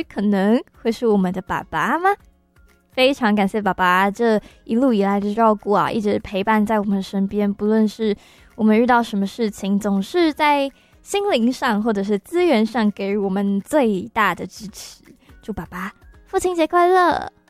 许可能会是我们的爸爸吗？非常感谢爸爸这一路以来的照顾啊，一直陪伴在我们身边，不论是我们遇到什么事情，总是在心灵上或者是资源上给予我们最大的支持。祝爸爸父亲节快乐！